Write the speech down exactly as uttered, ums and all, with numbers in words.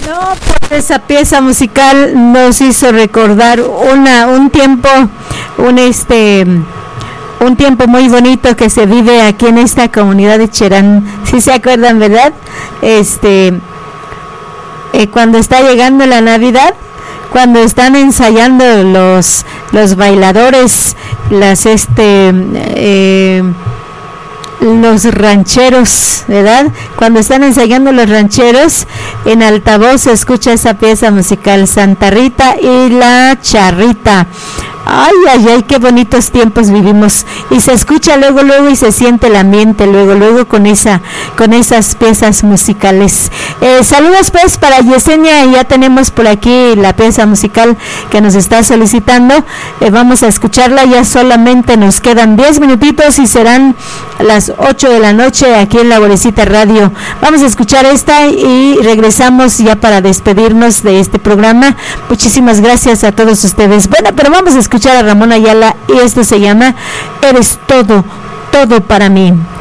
No, pues esa pieza musical nos hizo recordar una un tiempo, un este un tiempo muy bonito que se vive aquí en esta comunidad de Cherán. ¿Sí se acuerdan, verdad? Este eh, cuando está llegando la Navidad, cuando están ensayando los los bailadores, las este eh, los rancheros, ¿verdad? Cuando están ensayando los rancheros, en altavoz se escucha esa pieza musical, Santa Rita y la Charrita. Ay, ay, ay, qué bonitos tiempos vivimos. Y se escucha luego, luego y se siente el ambiente, luego, luego con esa, con esas piezas musicales. Eh, saludos pues para Yesenia, ya tenemos por aquí la pieza musical que nos está solicitando. Eh, vamos a escucharla, ya solamente nos quedan diez minutitos y serán las ocho de la noche aquí en La Bolecita Radio. Vamos a escuchar esta y regresamos ya para despedirnos de este programa. Muchísimas gracias a todos ustedes. Bueno, pero vamos a escuchar a Ramón Ayala y esto se llama Eres todo, todo para mí.